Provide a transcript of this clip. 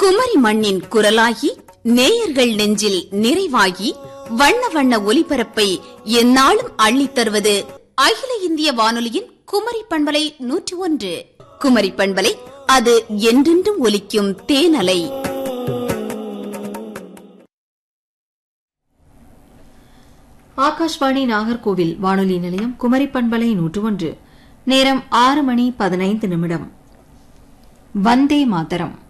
குமரி மண்ணின் குரலாகி நேயர்கள் நெஞ்சில் நிறைவாகி வண்ண வண்ண ஒலிபரப்பை எந்நாளும் அள்ளித் தருவது அகில இந்திய வானொலியின் குமரி பண்பலை 101. குமரி பண்பலை, அது என்றென்றும் ஒலிக்கும் தேனலை. ஆகாஷ்வாணி நாகர்கோவில் வானொலி நிலையம், குமரி பண்பலை 101. நேரம் 6:15. வந்தே மாதரம்.